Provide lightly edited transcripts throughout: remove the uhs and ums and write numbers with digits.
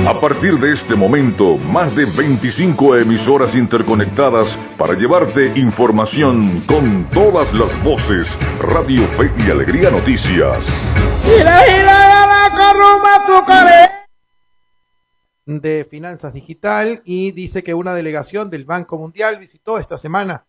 A partir de este momento, más de 25 emisoras interconectadas para llevarte información con todas las voces. Radio Fe y Alegría Noticias. De Finanzas Digital, y dice que una delegación del Banco Mundial visitó esta semana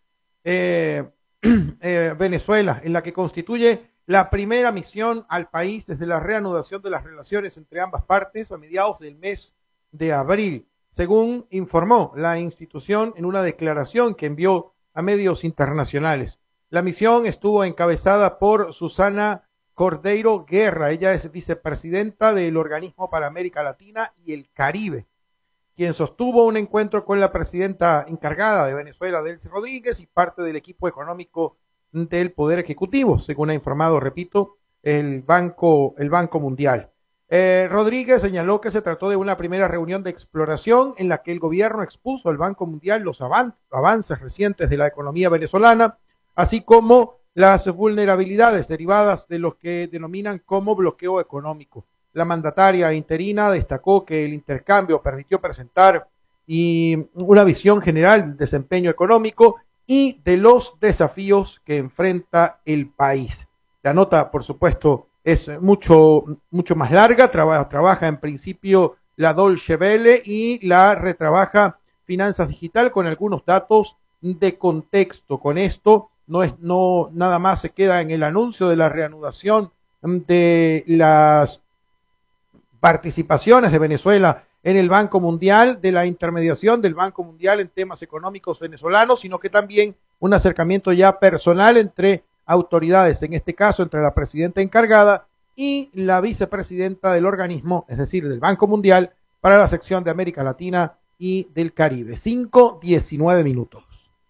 Venezuela, en la que constituye la primera misión al país desde la reanudación de las relaciones entre ambas partes a mediados del mes de abril, según informó la institución en una declaración que envió a medios internacionales. La misión estuvo encabezada por Susana Cordeiro Guerra. Ella es vicepresidenta del Organismo para América Latina y el Caribe, quien sostuvo un encuentro con la presidenta encargada de Venezuela, Delcy Rodríguez, y parte del equipo económico del Poder Ejecutivo, según ha informado, repito, el Banco Mundial. Rodríguez señaló que se trató de una primera reunión de exploración en la que el gobierno expuso al Banco Mundial los avances recientes de la economía venezolana, así como las vulnerabilidades derivadas de lo que denominan como bloqueo económico. La mandataria interina destacó que el intercambio permitió presentar una visión general del desempeño económico y de los desafíos que enfrenta el país. La nota, por supuesto, es mucho más larga, trabaja en principio la Deutsche Welle y la retrabaja Finanzas Digital con algunos datos de contexto. Con esto no nada más se queda en el anuncio de la reanudación de las participaciones de Venezuela en el Banco Mundial, de la intermediación del Banco Mundial en temas económicos venezolanos, sino que también un acercamiento ya personal entre autoridades, en este caso entre la presidenta encargada y la vicepresidenta del organismo, es decir, del Banco Mundial para la sección de América Latina y del Caribe. 5:19 minutos.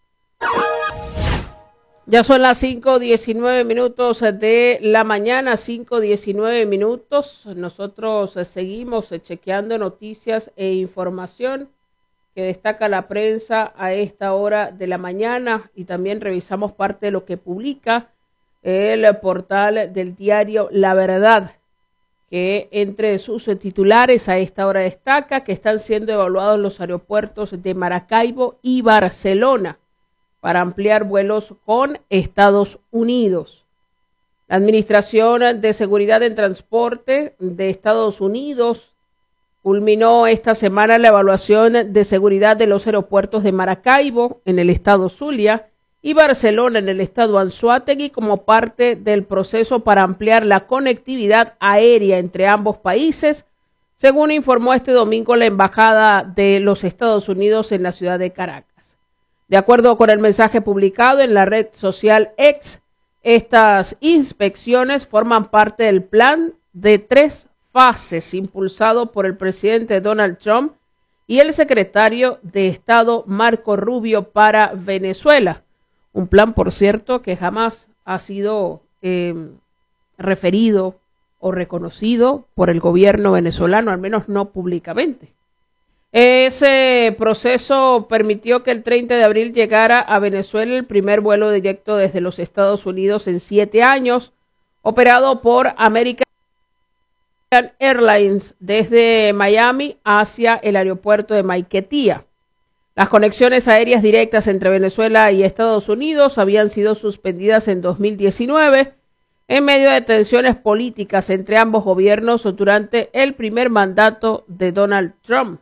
Ya son las 5:19 minutos de la mañana, 5:19 minutos. Nosotros seguimos chequeando noticias e información que destaca la prensa a esta hora de la mañana, y también revisamos parte de lo que publica el portal del diario La Verdad, que entre sus titulares a esta hora destaca que están siendo evaluados los aeropuertos de Maracaibo y Barcelona para ampliar vuelos con Estados Unidos. La Administración de Seguridad en Transporte de Estados Unidos culminó esta semana la evaluación de seguridad de los aeropuertos de Maracaibo, en el estado Zulia, y Barcelona, en el estado Anzoátegui, como parte del proceso para ampliar la conectividad aérea entre ambos países, según informó este domingo la Embajada de los Estados Unidos en la ciudad de Caracas. De acuerdo con el mensaje publicado en la red social X, estas inspecciones forman parte del plan de 3 fases impulsado por el presidente Donald Trump y el secretario de Estado Marco Rubio para Venezuela. Un plan, por cierto, que jamás ha sido referido o reconocido por el gobierno venezolano, al menos no públicamente. Ese proceso permitió que el 30 de abril llegara a Venezuela el primer vuelo directo desde los Estados Unidos en 7 años, operado por American Airlines desde Miami hacia el aeropuerto de Maiquetía. Las conexiones aéreas directas entre Venezuela y Estados Unidos habían sido suspendidas en 2019 en medio de tensiones políticas entre ambos gobiernos durante el primer mandato de Donald Trump.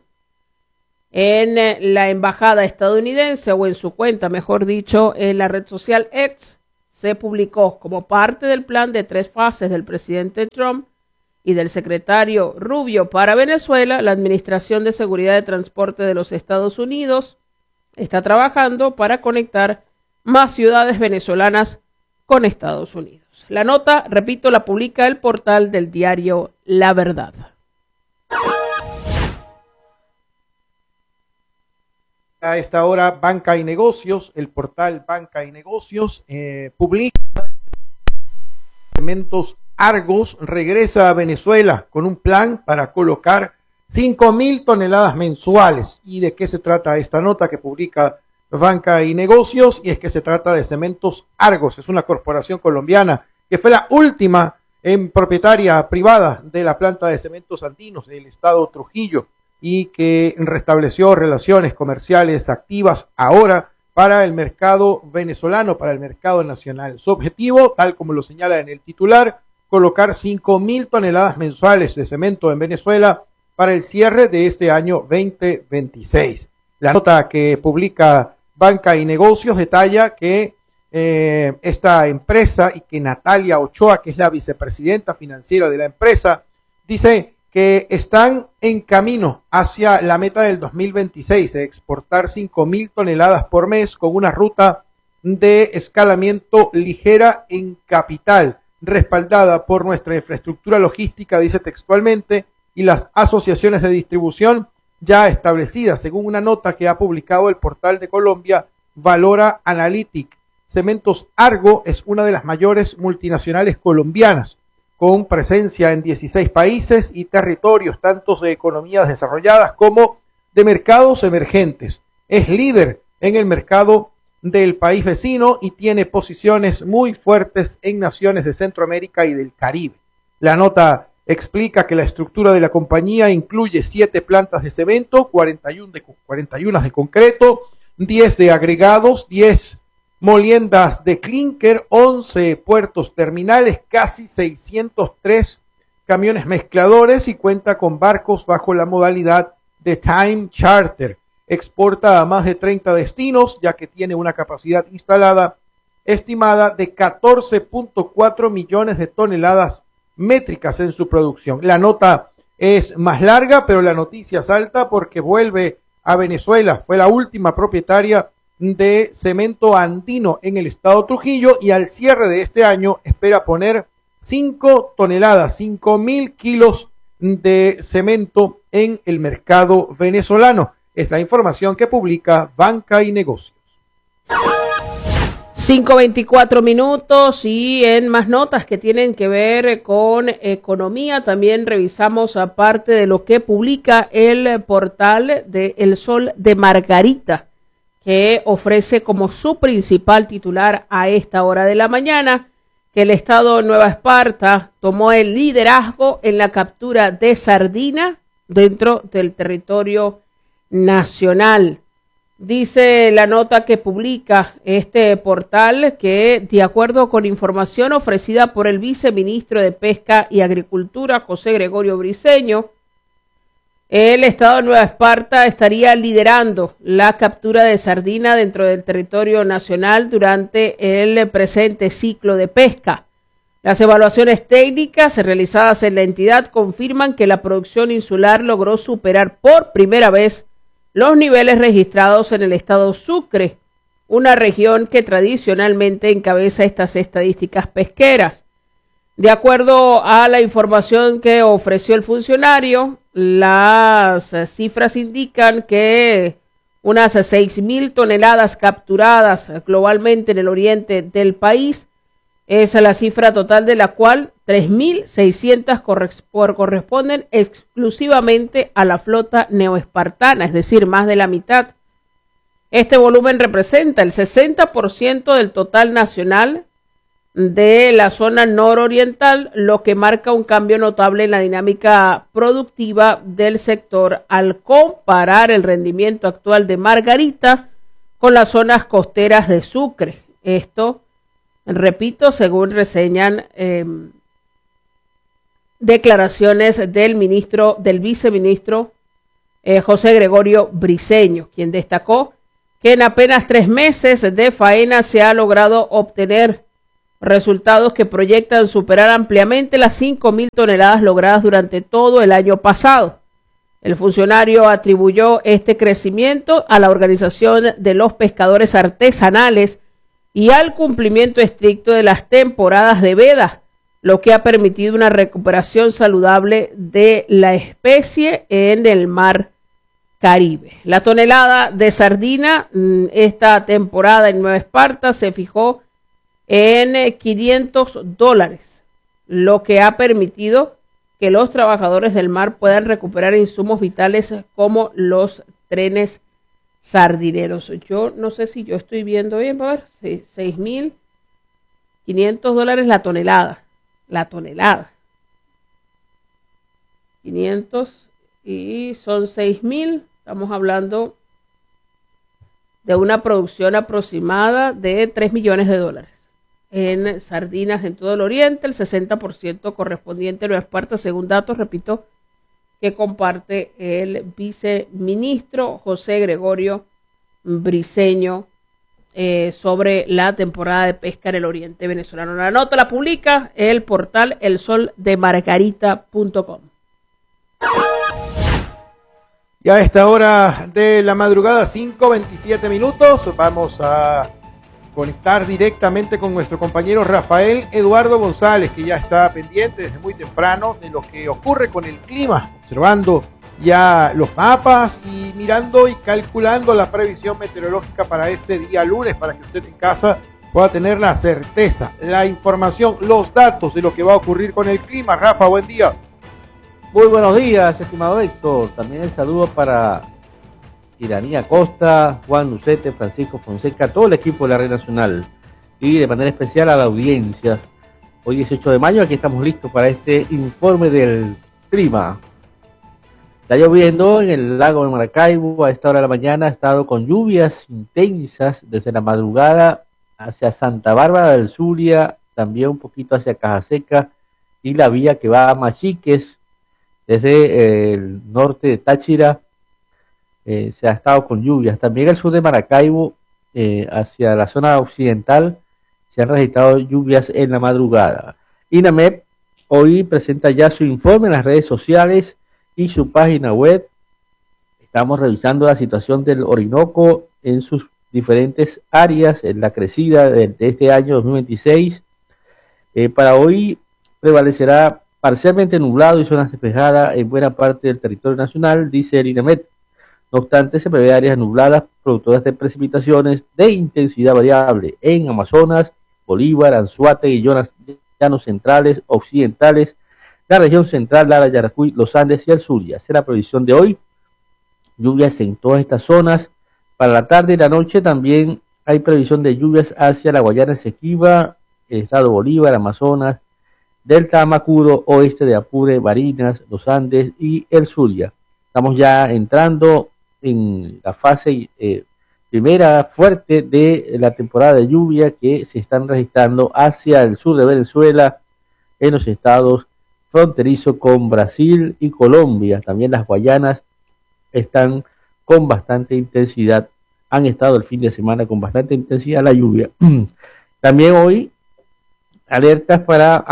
En la embajada estadounidense, o en su cuenta, mejor dicho, en la red social X, se publicó como parte del plan de 3 fases del presidente Trump y del secretario Rubio para Venezuela. La Administración de Seguridad de Transporte de los Estados Unidos está trabajando para conectar más ciudades venezolanas con Estados Unidos. La nota, repito, la publica el portal del diario La Verdad. A esta hora, Banca y Negocios, el portal Banca y Negocios, publica Cementos Argos regresa a Venezuela con un plan para colocar 5.000 toneladas mensuales. ¿Y de qué se trata esta nota que publica Banca y Negocios? Y es que se trata de Cementos Argos, es una corporación colombiana que fue la última en propietaria privada de la planta de cementos andinos del estado Trujillo. y que restableció relaciones comerciales activas ahora para el mercado venezolano, para el mercado nacional. Su objetivo, tal como lo señala en el titular, colocar 5.000 toneladas mensuales de cemento en Venezuela para el cierre de este año 2026. La nota que publica Banca y Negocios detalla que esta empresa y que Natalia Ochoa, que es la vicepresidenta financiera de la empresa, dice que están en camino hacia la meta del 2026 de exportar 5.000 toneladas por mes con una ruta de escalamiento ligera en capital, respaldada por nuestra infraestructura logística, dice textualmente, y las asociaciones de distribución ya establecidas, según una nota que ha publicado el portal de Colombia, Valora Analytic. Cementos Argo es una de las mayores multinacionales colombianas, con presencia en 16 países y territorios, tanto de economías desarrolladas como de mercados emergentes. Es líder en el mercado del país vecino y tiene posiciones muy fuertes en naciones de Centroamérica y del Caribe. La nota explica que la estructura de la compañía incluye 7 plantas de cemento, 41 de concreto, 10 de agregados, 10 moliendas de clínker, 11 puertos terminales, casi 603 camiones mezcladores y cuenta con barcos bajo la modalidad de time charter. Exporta a más de 30 destinos, ya que tiene una capacidad instalada estimada de 14.4 millones de toneladas métricas en su producción. La nota es más larga, pero la noticia salta porque vuelve a Venezuela. Fue la última propietaria de cemento andino en el estado Trujillo y al cierre de este año espera poner 5 toneladas, 5.000 kilos de cemento en el mercado venezolano. Es la información que publica Banca y Negocios. 5:24 minutos y en más notas que tienen que ver con economía, también revisamos aparte de lo que publica el portal de El Sol de Margarita, que ofrece como su principal titular a esta hora de la mañana que el estado de Nueva Esparta tomó el liderazgo en la captura de sardina dentro del territorio nacional. Dice la nota que publica este portal que, de acuerdo con información ofrecida por el viceministro de Pesca y Agricultura, José Gregorio Briceño, el estado de Nueva Esparta estaría liderando la captura de sardina dentro del territorio nacional durante el presente ciclo de pesca. Las evaluaciones técnicas realizadas en la entidad confirman que la producción insular logró superar por primera vez los niveles registrados en el estado Sucre, una región que tradicionalmente encabeza estas estadísticas pesqueras. De acuerdo a la información que ofreció el funcionario, las cifras indican que unas 6.000 toneladas capturadas globalmente en el oriente del país es la cifra total, de la cual 3.600 corresponden exclusivamente a la flota neoespartana, es decir, más de la mitad. Este volumen representa el 60% del total nacional de la zona nororiental, lo que marca un cambio notable en la dinámica productiva del sector al comparar el rendimiento actual de Margarita con las zonas costeras de Sucre. Esto, repito, según reseñan declaraciones del viceministro José Gregorio Briceño, quien destacó que en apenas 3 meses de faena se ha logrado obtener resultados que proyectan superar ampliamente las 5.000 toneladas logradas durante todo el año pasado. El funcionario atribuyó este crecimiento a la organización de los pescadores artesanales y al cumplimiento estricto de las temporadas de veda, lo que ha permitido una recuperación saludable de la especie en el mar Caribe. La tonelada de sardina esta temporada en Nueva Esparta se fijó en $500, lo que ha permitido que los trabajadores del mar puedan recuperar insumos vitales como los trenes sardineros. Yo no sé si yo estoy viendo bien, a ver, $6.500 la tonelada. 500 y son 6.000. Estamos hablando de una producción aproximada de $3 millones en sardinas en todo el oriente, el 60% correspondiente a Nueva Esparta, según datos, repito, que comparte el viceministro José Gregorio Briceño sobre la temporada de pesca en el oriente venezolano. La nota la publica el portal elsoldemargarita.com. Y a esta hora de la madrugada, 5:27 minutos, vamos a conectar directamente con nuestro compañero Rafael Eduardo González, que ya está pendiente desde muy temprano de lo que ocurre con el clima, observando ya los mapas y mirando y calculando la previsión meteorológica para este día lunes, para que usted en casa pueda tener la certeza, la información, los datos de lo que va a ocurrir con el clima. Rafa, buen día. Muy buenos días, estimado Héctor. También el saludo para Iranía Costa, Juan Lucete, Francisco Fonseca, todo el equipo de la Red Nacional y de manera especial a la audiencia. Hoy 18 de mayo, aquí estamos listos para este informe del clima. Está lloviendo en el lago de Maracaibo. A esta hora de la mañana ha estado con lluvias intensas desde la madrugada hacia Santa Bárbara del Zulia, también un poquito hacia Cajaseca y la vía que va a Machiques desde el norte de Táchira. Se ha estado con lluvias. También el sur de Maracaibo, hacia la zona occidental, se han registrado lluvias en la madrugada. INAMEP hoy presenta ya su informe en las redes sociales y su página web. Estamos revisando la situación del Orinoco en sus diferentes áreas, en la crecida de este año 2026. Para hoy prevalecerá parcialmente nublado y zonas despejadas en buena parte del territorio nacional, dice el INAMET. No obstante, se prevé áreas nubladas productoras de precipitaciones de intensidad variable en Amazonas, Bolívar, Anzoátegui y llanos centrales, occidentales, la región central, Lara, Yaracuy, los Andes y el Zulia. Será la previsión de hoy, lluvias en todas estas zonas. Para la tarde y la noche también hay previsión de lluvias hacia la Guayana Esequiba, el estado Bolívar, Amazonas, Delta Amacuro, oeste de Apure, Barinas, los Andes y el Zulia. Estamos ya entrando en la fase primera fuerte de la temporada de lluvia que se están registrando hacia el sur de Venezuela, en los estados fronterizos con Brasil y Colombia. También las Guayanas están con bastante intensidad, han estado el fin de semana con bastante intensidad la lluvia. También hoy alertas para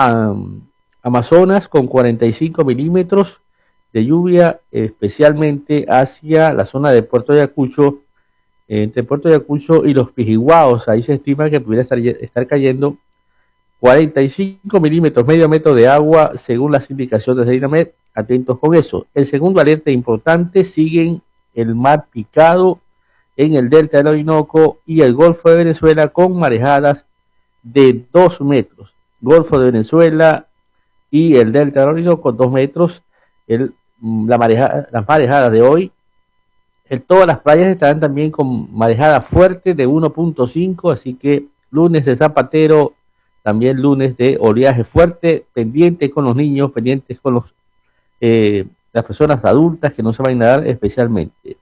Amazonas con 45 milímetros de lluvia, especialmente hacia la zona de Puerto Ayacucho, entre Puerto Ayacucho y los Pijiguaos. Ahí se estima que pudiera estar cayendo 45 milímetros, medio metro de agua, según las indicaciones de INAMET. Atentos con eso. El segundo alerta importante, siguen el mar picado en el delta del Orinoco y el Golfo de Venezuela con marejadas de 2 metros. Golfo de Venezuela y el delta del Orinoco, 2 metros. Las marejadas de hoy. Todas las playas estarán también con marejadas fuertes de 1.5, así que lunes de Zapatero, también lunes de oleaje fuerte, pendiente con los niños, pendientes con las personas adultas que no saben nadar especialmente.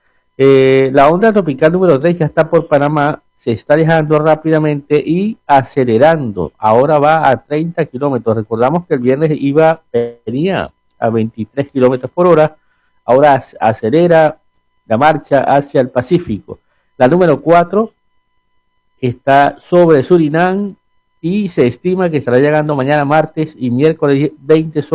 La onda tropical número 3 ya está por Panamá, se está alejando rápidamente y acelerando. Ahora va a 30 kilómetros. Recordamos que el viernes venía a 23 kilómetros por hora. Ahora acelera la marcha hacia el Pacífico. La número 4 está sobre Surinam y se estima que estará llegando mañana martes y miércoles 20 sobre